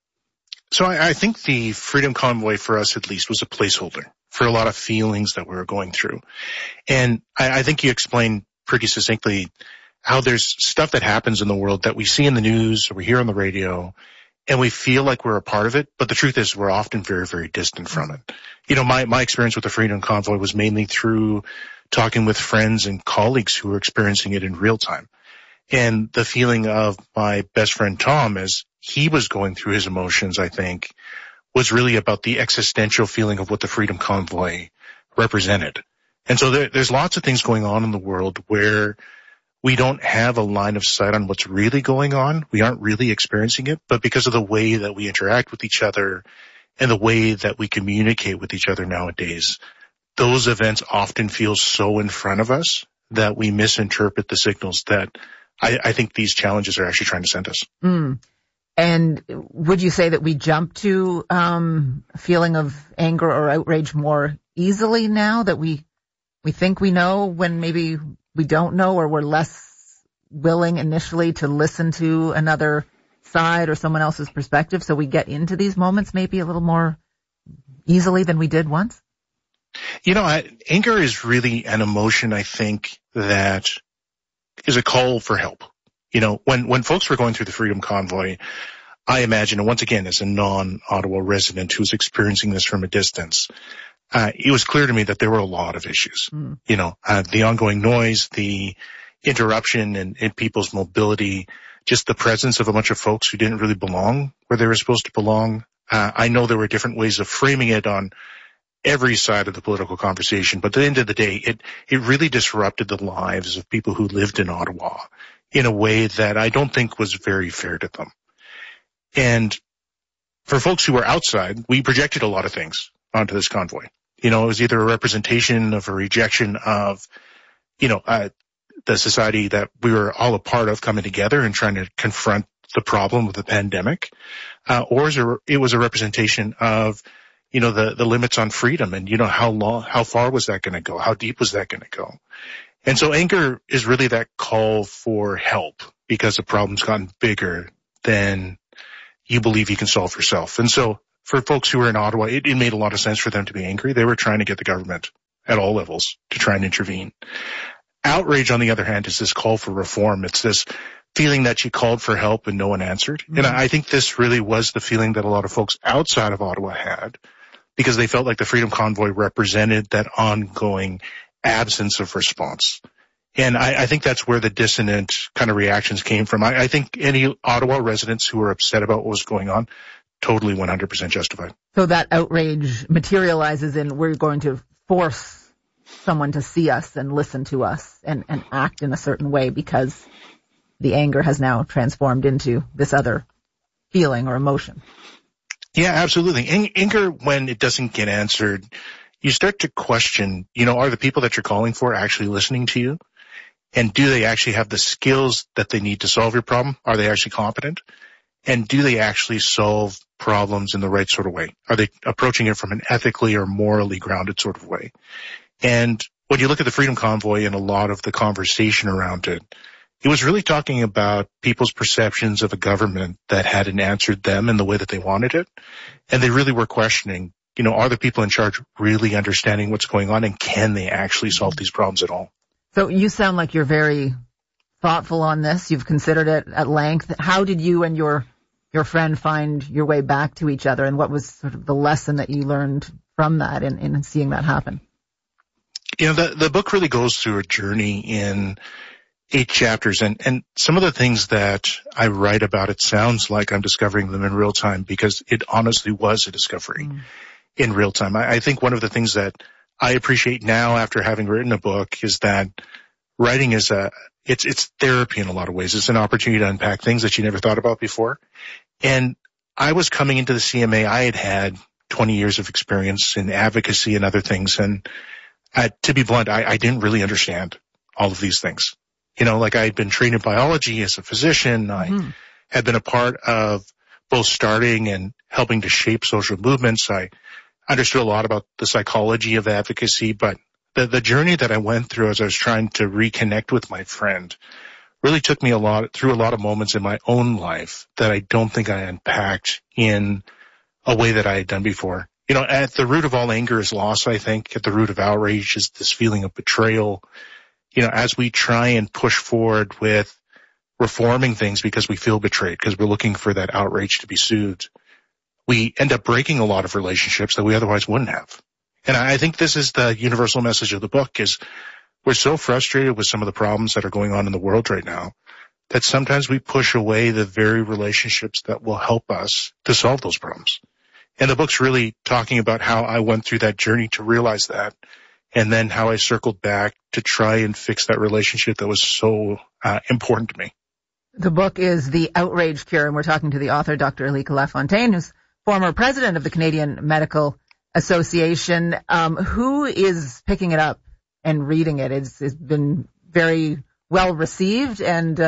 So I think the Freedom Convoy, for us at least, was a placeholder for a lot of feelings that we were going through. And I think you explained pretty succinctly how there's stuff that happens in the world that we see in the news or we hear on the radio, and we feel like we're a part of it, but the truth is we're often very, very distant from it. You know, my experience with the Freedom Convoy was mainly through talking with friends and colleagues who were experiencing it in real time. And the feeling of my best friend Tom, as he was going through his emotions, I think, was really about the existential feeling of what the Freedom Convoy represented. And so there's lots of things going on in the world where we don't have a line of sight on what's really going on. We aren't really experiencing it, but because of the way that we interact with each other and the way that we communicate with each other nowadays, those events often feel so in front of us that we misinterpret the signals that I think these challenges are actually trying to send us. And would you say that we jump to a feeling of anger or outrage more easily now, that we think we know when maybe we don't know, or we're less willing initially to listen to another side or someone else's perspective, so we get into these moments maybe a little more easily than we did once? You know, anger is really an emotion, I think, that is a call for help. You know, when folks were going through the Freedom Convoy, I imagine, and once again, as a non-Ottawa resident who's experiencing this from a distance, it was clear to me that there were a lot of issues. You know, the ongoing noise, the interruption in people's mobility, just the presence of a bunch of folks who didn't really belong where they were supposed to belong. I know there were different ways of framing it on every side of the political conversation, but at the end of the day, it really disrupted the lives of people who lived in Ottawa in a way that I don't think was very fair to them. And for folks who were outside, we projected a lot of things onto this convoy. It was either a representation of a rejection of, the society that we were all a part of coming together and trying to confront the problem of the pandemic, or it was a representation of, the limits on freedom and, how far was that going to go? How deep was that going to go? And so anger is really that call for help because the problem's gotten bigger than you believe you can solve yourself. And so for folks who were in Ottawa, it made a lot of sense for them to be angry. They were trying to get the government at all levels to try and intervene. Outrage, on the other hand, is this call for reform. It's this feeling that you called for help and no one answered. Mm-hmm. And I think this really was the feeling that a lot of folks outside of Ottawa had because they felt like the Freedom Convoy represented that ongoing absence of response. And I think that's where the dissonant kind of reactions came from. I think any Ottawa residents who were upset about what was going on, totally 100% justified. So that outrage materializes in we're going to force someone to see us and listen to us and act in a certain way because the anger has now transformed into this other feeling or emotion. Yeah, absolutely. Anger, when it doesn't get answered, you start to question, are the people that you're calling for actually listening to you? And do they actually have the skills that they need to solve your problem? Are they actually competent? And do they actually solve problems in the right sort of way? Are they approaching it from an ethically or morally grounded sort of way? And when you look at the Freedom Convoy and a lot of the conversation around it, it was really talking about people's perceptions of a government that hadn't answered them in the way that they wanted it. And they really were questioning, are the people in charge really understanding what's going on and can they actually solve these problems at all? So you sound like you're very thoughtful on this. You've considered it at length. How did you and your friend find your way back to each other, and what was sort of the lesson that you learned from that in seeing that happen? The book really goes through a journey in 8 chapters, and some of the things that I write about, it sounds like I'm discovering them in real time because it honestly was a discovery in real time. I think one of the things that I appreciate now after having written a book is that writing is it's therapy in a lot of ways. It's an opportunity to unpack things that you never thought about before. And I was coming into the CMA, I had 20 years of experience in advocacy and other things. And to be blunt, I didn't really understand all of these things. I had been trained in biology as a physician. I had been a part of both starting and helping to shape social movements. I understood a lot about the psychology of advocacy, but the journey that I went through as I was trying to reconnect with my friend really took me through a lot of moments in my own life that I don't think I unpacked in a way that I had done before. At the root of all anger is loss, I think. At the root of outrage is this feeling of betrayal. As we try and push forward with reforming things because we feel betrayed, because we're looking for that outrage to be soothed, we end up breaking a lot of relationships that we otherwise wouldn't have. And I think this is the universal message of the book is we're so frustrated with some of the problems that are going on in the world right now that sometimes we push away the very relationships that will help us to solve those problems. And the book's really talking about how I went through that journey to realize that, and then how I circled back to try and fix that relationship that was so important to me. The book is The Outrage Cure, and we're talking to the author, Dr. Alika Lafontaine, who's former president of the Canadian Medical Association. Who is picking it up and reading it? It's been very well received and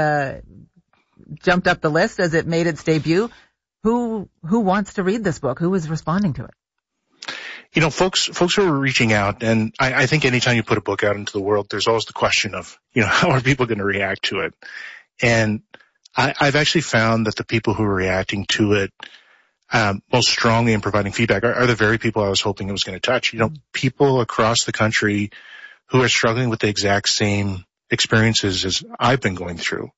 jumped up the list as it made its debut. Who wants to read this book? Who is responding to it? Folks who are reaching out, and I think anytime you put a book out into the world, there's always the question of, how are people going to react to it? And I've actually found that the people who are reacting to it most strongly in providing feedback are the very people I was hoping it was going to touch. People across the country who are struggling with the exact same experiences as I've been going through.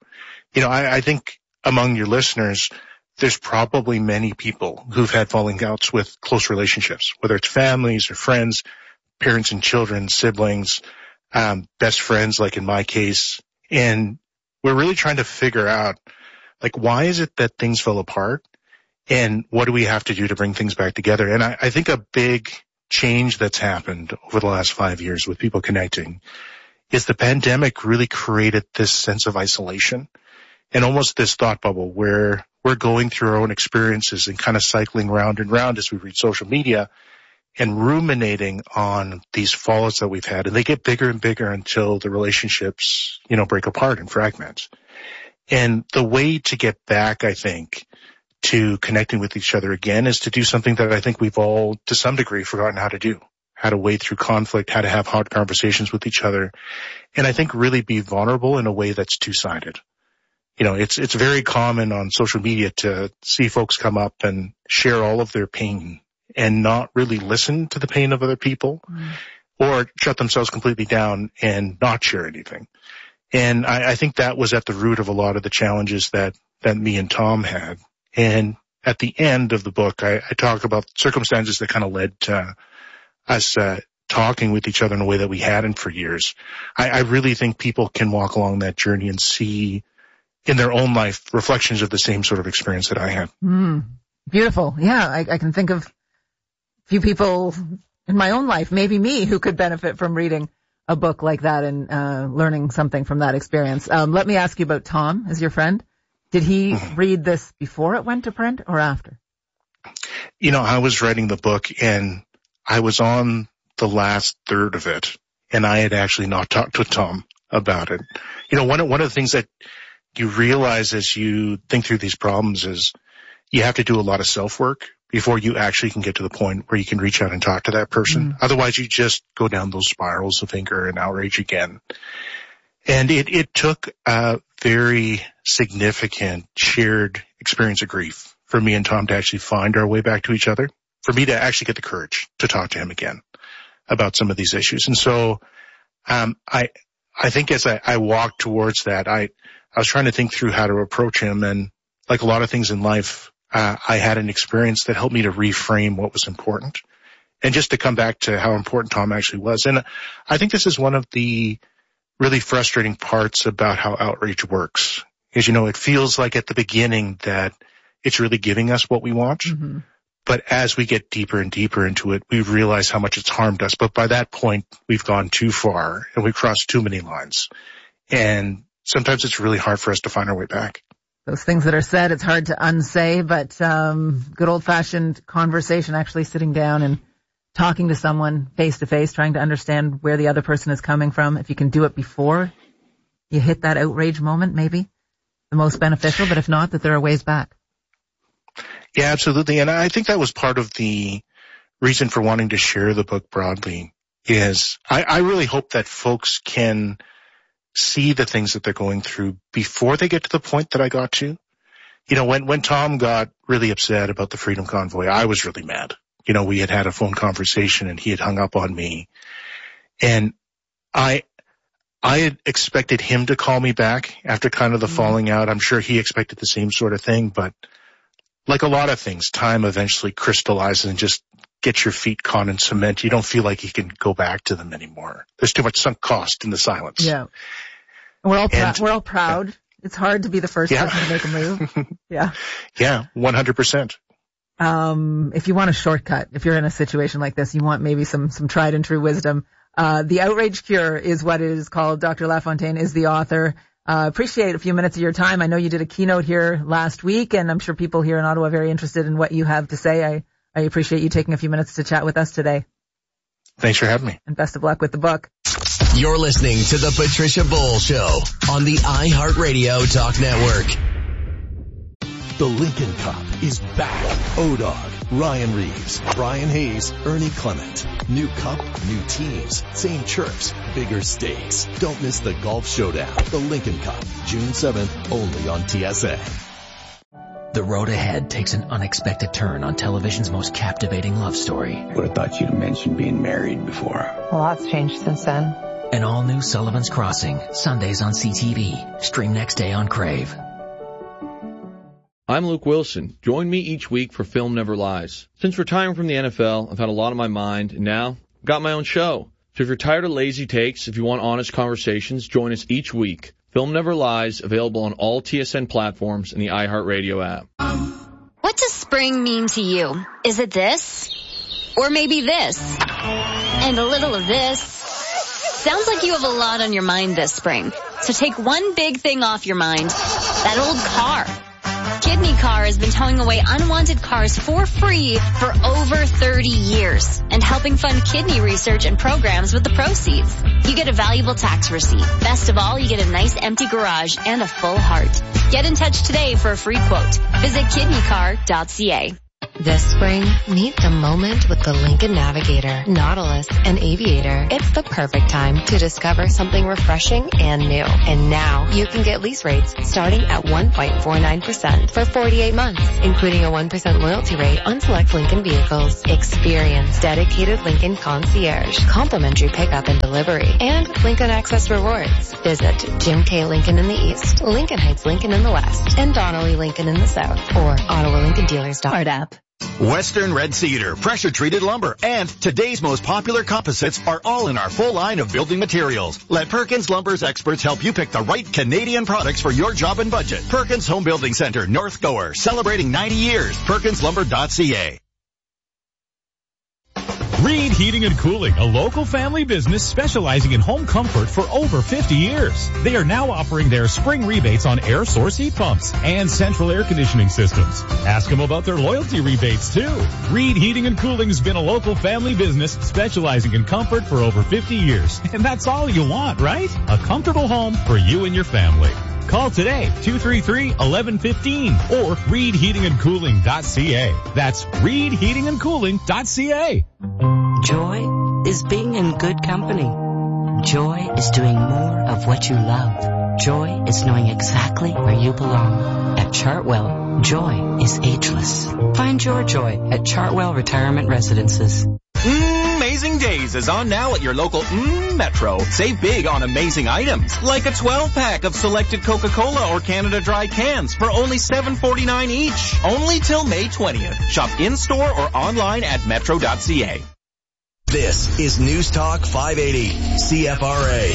I think among your listeners, there's probably many people who've had falling outs with close relationships, whether it's families or friends, parents and children, siblings, best friends, like in my case. And we're really trying to figure out, like, why is it that things fell apart? And what do we have to do to bring things back together? And I think a big change that's happened over the last 5 years with people connecting is the pandemic really created this sense of isolation and almost this thought bubble where we're going through our own experiences and kind of cycling round and round as we read social media and ruminating on these fallouts that we've had. And they get bigger and bigger until the relationships, break apart and fragment. And the way to get back, I think, to connecting with each other again is to do something that I think we've all, to some degree, forgotten how to do. How to wade through conflict, how to have hard conversations with each other. And I think really be vulnerable in a way that's two-sided. It's very common on social media to see folks come up and share all of their pain and not really listen to the pain of other people or shut themselves completely down and not share anything. And I think that was at the root of a lot of the challenges that me and Tom had. And at the end of the book, I talk about circumstances that kind of led to us talking with each other in a way that we hadn't for years. I really think people can walk along that journey and see in their own life reflections of the same sort of experience that I had. Beautiful. Yeah, I can think of a few people in my own life, maybe me, who could benefit from reading a book like that and learning something from that experience. Let me ask you about Tom as your friend. Did he read this before it went to print or after? I was writing the book and I was on the last third of it, and I had actually not talked to Tom about it. One of the things that you realize as you think through these problems is you have to do a lot of self-work before you actually can get to the point where you can reach out and talk to that person. Otherwise, you just go down those spirals of anger and outrage again. And it took a very significant shared experience of grief for me and Tom to actually find our way back to each other, for me to actually get the courage to talk to him again about some of these issues. And so I think as I walked towards that, I was trying to think through how to approach him. And like a lot of things in life, I had an experience that helped me to reframe what was important and just to come back to how important Tom actually was. And I think this is one of the really frustrating parts about how outrage works is, it feels like at the beginning that it's really giving us what we want. But as we get deeper and deeper into it, we realize how much it's harmed us. But by that point, we've gone too far and we've crossed too many lines. And sometimes it's really hard for us to find our way back. Those things that are said, it's hard to unsay, but good old-fashioned conversation, actually sitting down and talking to someone face-to-face, trying to understand where the other person is coming from. If you can do it before you hit that outrage moment, maybe the most beneficial, but if not, that there are ways back. Yeah, absolutely. And I think that was part of the reason for wanting to share the book broadly is I really hope that folks can see the things that they're going through before they get to the point that I got to. When Tom got really upset about the Freedom Convoy, I was really mad. We had a phone conversation and he had hung up on me. And I had expected him to call me back after kind of the falling out. I'm sure he expected the same sort of thing, but like a lot of things, time eventually crystallizes and just gets your feet caught in cement. You don't feel like you can go back to them anymore. There's too much sunk cost in the silence. Yeah. We're all proud. Yeah. It's hard to be the first person to make a move. Yeah. Yeah, 100%. If you want a shortcut, if you're in a situation like this, you want maybe some tried and true wisdom. The Outrage Cure is what it is called. Dr. LaFontaine is the author. Appreciate a few minutes of your time. I know you did a keynote here last week, and I'm sure people here in Ottawa are very interested in what you have to say. I appreciate you taking a few minutes to chat with us today. Thanks for having me. And best of luck with the book. You're listening to The Patricia Bull Show on the iHeartRadio Talk Network. The Lincoln Cup is back. ODOG, Ryan Reeves, Brian Hayes, Ernie Clement. New cup, new teams, same chirps, bigger stakes. Don't miss the golf showdown. The Lincoln Cup, June 7th, only on TSA. The road ahead takes an unexpected turn on television's most captivating love story. Would have thought you'd mentioned being married before. A lot's changed since then. An all-new Sullivan's Crossing, Sundays on CTV. Stream next day on Crave. I'm Luke Wilson. Join me each week for Film Never Lies. Since retiring from the NFL, I've had a lot on my mind, and now I've got my own show. So if you're tired of lazy takes, if you want honest conversations, join us each week Film Never Lies, available on all TSN platforms and the iHeartRadio app. What does spring mean to you? Is it this? Or maybe this? And a little of this? Sounds like you have a lot on your mind this spring. So take one big thing off your mind. That old car. Kidney Car has been towing away unwanted cars for free for over 30 years and helping fund kidney research and programs with the proceeds. You get a valuable tax receipt. Best of all, you get a nice empty garage and a full heart. Get in touch today for a free quote. Visit kidneycar.ca. This spring, meet the moment with the Lincoln Navigator, Nautilus, and Aviator. It's the perfect time to discover something refreshing and new. And now, you can get lease rates starting at 1.49% for 48 months, including a 1% loyalty rate on select Lincoln vehicles. Experience dedicated Lincoln concierge, complimentary pickup and delivery, and Lincoln Access rewards. Visit Jim K. Lincoln in the East, Lincoln Heights Lincoln in the West, and Donnelly Lincoln in the South, or OttawaLincolnDealers.com. Western Red Cedar, pressure-treated lumber, and today's most popular composites are all in our full line of building materials. Let Perkins Lumber's experts help you pick the right Canadian products for your job and budget. Perkins Home Building Center, North Gower, celebrating 90 years. PerkinsLumber.ca. Reed Heating and Cooling, a local family business specializing in home comfort for over 50 years. They are now offering their spring rebates on air source heat pumps and central air conditioning systems. Ask them about their loyalty rebates too. Reed Heating and Cooling's been a local family business specializing in comfort for over 50 years. And that's all you want, right? A comfortable home for you and your family. Call today, 233-1115 or reedheatingandcooling.ca. That's reedheatingandcooling.ca. Joy is being in good company. Joy is doing more of what you love. Joy is knowing exactly where you belong. At Chartwell, joy is ageless. Find your joy at Chartwell Retirement Residences. Amazing Days is on now at your local Metro. Save big on amazing items, like a 12-pack of selected Coca-Cola or Canada Dry cans for only $7.49 each. Only till May 20th. Shop in-store or online at metro.ca. This is News Talk 580, CFRA.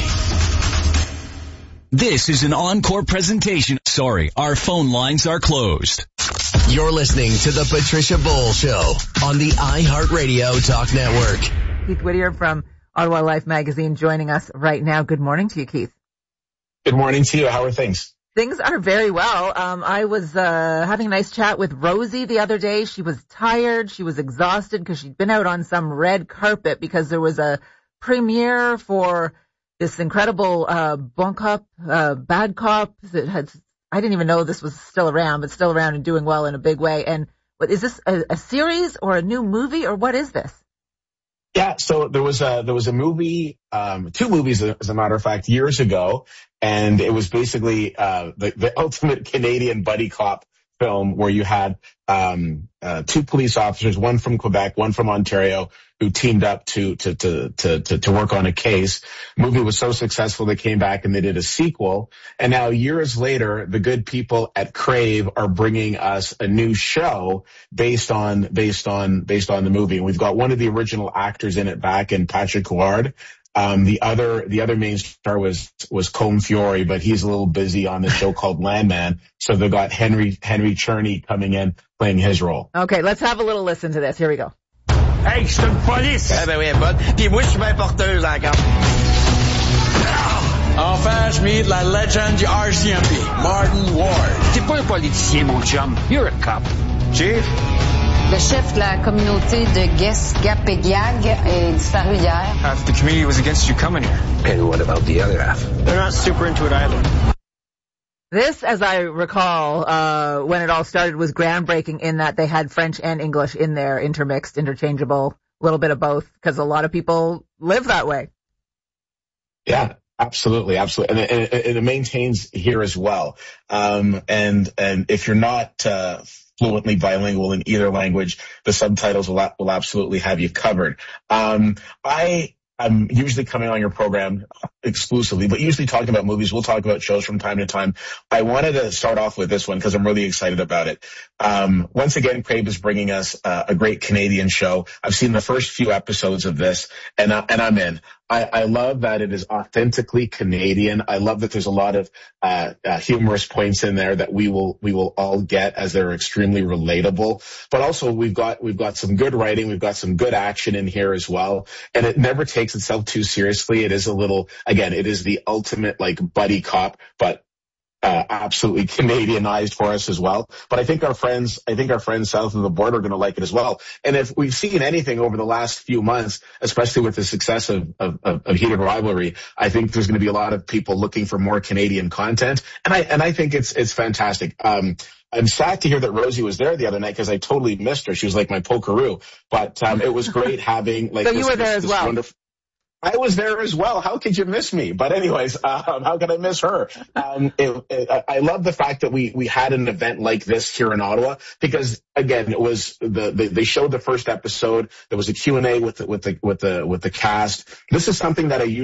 This is an encore presentation. Sorry, our phone lines are closed. You're listening to the Patricia Bull Show on the iHeartRadio Talk Network. Keith Whittier from Ottawa Life Magazine joining us right now. Good morning to you, Keith. Good morning to you. How are things? Things are very well. I was having a nice chat with Rosie the other day. She was tired. She was exhausted because she'd been out on some red carpet because there was a premiere for this incredible Bon Cop, Bad Cop that had, I didn't even know this was still around, but still around and doing well in a big way. And what is this, a series or a new movie, or what is this? Yeah, so there was a movie, two movies as a matter of fact, years ago, and it was basically the ultimate Canadian buddy cop film where you had two police officers, one from Quebec, one from Ontario, who teamed up to work on a case. The movie was so successful they came back and they did a sequel. And now years later, the good people at Crave are bringing us a new show based on the movie. And we've got one of the original actors in it back in Patrick Huard. The other main star was Combe Fiore, but he's a little busy on the show called Landman. So they got Henry Cherney coming in playing his role. Okay, let's have a little listen to this. Here we go. Hey, je suis une police! Eh ben oui, bonne. Puis moi, je suis bien porteuse encore. En face, meet la legend du RCMP, Martin Ward. T'es pas un politicien, mon chum. You're a cop. Chief? Le chef de la communauté de Guess-Gap-et-Gag est disparu hier. Half the community was against you coming here. And what about the other half? They're not super into it either. This, as I recall, when it all started, was groundbreaking in that they had French and English in there, intermixed, interchangeable, a little bit of both, because a lot of people live that way. Yeah, absolutely. And it maintains here as well. And if you're not fluently bilingual in either language, the subtitles will absolutely have you covered. I'm usually coming on your program exclusively, but usually talking about movies. We'll talk about shows from time to time. I wanted to start off with this one because I'm really excited about it. Once again, Crave is bringing us a great Canadian show. I've seen the first few episodes of this, and I'm in. I love that it is authentically Canadian. I love that there's a lot of humorous points in there that we will all get, as they're extremely relatable. But also we've got some good writing, we've got some good action in here as well, and it never takes itself too seriously. It is a little, again, it is the ultimate like buddy cop, but absolutely Canadianized for us as well. But I think our friends south of the border are going to like it as well. And if we've seen anything over the last few months, especially with the success of Heated Rivalry, I think there's going to be a lot of people looking for more Canadian content. And I think it's fantastic. I'm sad to hear that Rosie was there the other night because I totally missed her. She was like my pokeroo. But it was great having like. So you were there as well. I was there as well. How could you miss me? But anyways, how could I miss her? I love the fact that we had an event like this here in Ottawa because, again, it was they showed the first episode. There was a Q&A with the cast. This is something that I usually